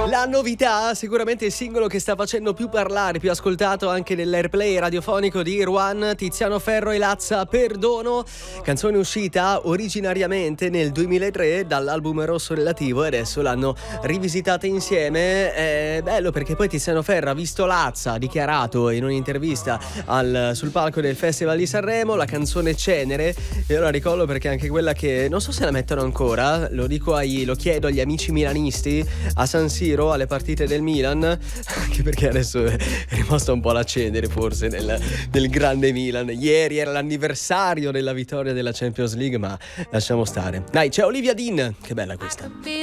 La novità, sicuramente il singolo che sta facendo più parlare, più ascoltato anche nell'airplay radiofonico di Irwan, Tiziano Ferro e Lazza, Perdono, canzone uscita originariamente nel 2003 dall'album Rosso Relativo e adesso l'hanno rivisitata insieme. È bello perché poi Tiziano Ferro ha visto Lazza, ha dichiarato in un'intervista sul palco del Festival di Sanremo la canzone Cenere, e io la ricordo perché è anche quella che non so se la mettono ancora, lo chiedo agli amici milanisti a San Siro alle partite del Milan, anche perché adesso è rimasta un po' la cenere forse nel grande Milan. Ieri era l'anniversario della vittoria della Champions League, ma lasciamo stare. Dai, c'è Olivia Dean, che bella questa.